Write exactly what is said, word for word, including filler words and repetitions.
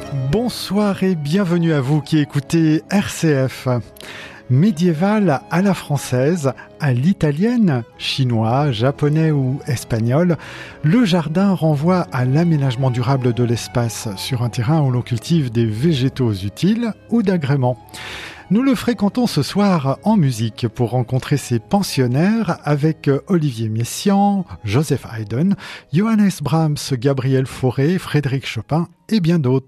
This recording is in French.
Bonsoir et bienvenue à vous qui écoutez R C F. Médiéval à la française, à l'italienne, chinois, japonais ou espagnol, le jardin renvoie à l'aménagement durable de l'espace sur un terrain où l'on cultive des végétaux utiles ou d'agrément. Nous le fréquentons ce soir en musique pour rencontrer ses pensionnaires avec Olivier Messiaen, Joseph Haydn, Johannes Brahms, Gabriel Fauré, Frédéric Chopin et bien d'autres.